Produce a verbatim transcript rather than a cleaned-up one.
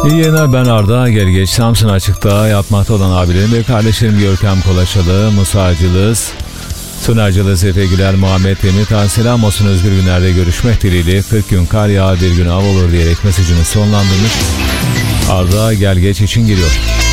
İyi yayınlar, ben Arda Gelgeç. Samsun Açık'ta yapmakta olan abilerim ve kardeşlerim Görkem Kolaşalı, Musa Acılız, Sunarcılız, Efe Güler, Muhammed Demirtaş, selam olsun, özgür günlerde görüşmek dileğiyle. kırk gün kar yağar, bir gün av olur diyerek mesajını sonlandırmış. Arda Gelgeç için giriyor.